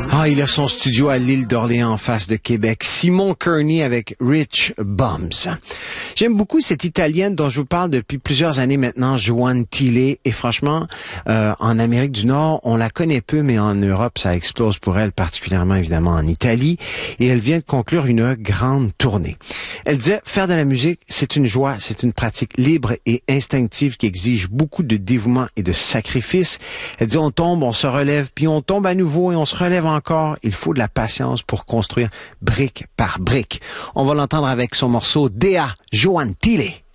Ah, il a son studio à l'île d'Orléans en face de Québec. Simon Kearney avec Rich Bums. J'aime beaucoup cette Italienne dont je vous parle depuis plusieurs années maintenant, Joanne Tilley. Et franchement, en Amérique du Nord, on la connaît peu, mais en Europe, ça explose pour elle, particulièrement évidemment en Italie. Et elle vient de conclure une grande tournée. Elle disait, faire de la musique, c'est une joie, c'est une pratique libre et instinctive qui exige beaucoup de dévouement et de sacrifice. Elle dit, on tombe, on se relève, puis on tombe à nouveau et on se relève encore. Il faut de la patience pour construire brique par brique. On va l'entendre avec son morceau Dea, Joanne Tilley.